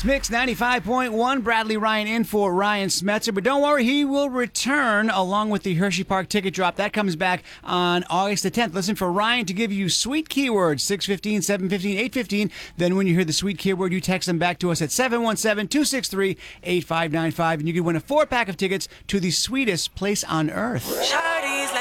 It's Mix 95.1. Bradley Ryan in for Ryan Smetzer. But don't worry, he will return along with the Hershey Park ticket drop. That comes back on August the 10th. Listen for Ryan to give you sweet keywords, 615, 715, 815. Then when you hear the sweet keyword, you text them back to us at 717-263-8595. And you can win a 4-pack of tickets to the sweetest place on earth.